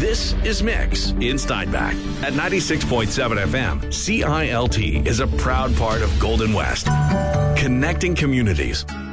This is Mix in Steinbach at 96.7 FM. CILT is a proud part of Golden West, connecting communities.